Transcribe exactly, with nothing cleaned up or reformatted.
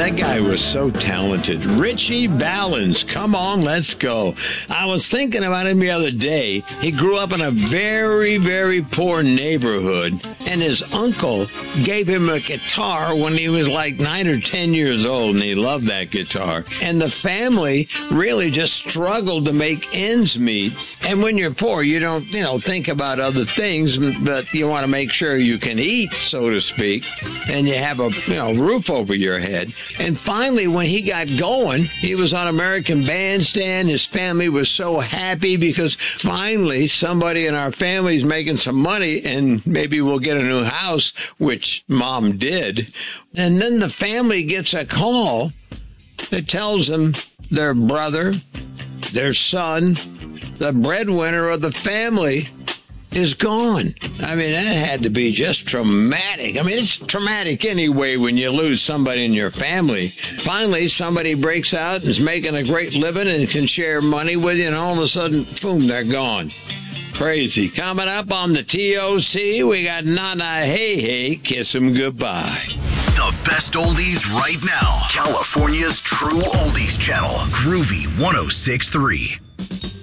that guy was so talented. Richie Valens, come on, let's go. I was thinking about him the other day. He grew up in a very, very poor neighborhood, and his uncle gave him a guitar when he was like nine or ten years old, and he loved that guitar. And the family really just struggled to make ends meet. And when you're poor, you don't, you know, think about other things, but you want to make sure you can eat, so to speak, and you have a, you know, roof over your head. And finally, when he got going, he was on American Bandstand. His family was so happy because finally somebody in our family is making some money and maybe we'll get a new house, which Mom did. And then the family gets a call that tells them their brother, their son, the breadwinner of the family, is gone. I mean, that had to be just traumatic. I mean, it's traumatic anyway when you lose somebody in your family. Finally, somebody breaks out and is making a great living and can share money with you, and all of a sudden, boom, they're gone. Crazy. Coming up on the T O C, we got Nana Hey Hey, Kiss 'Em Goodbye. The best oldies right now. California's true oldies channel. Groovy one oh six point three.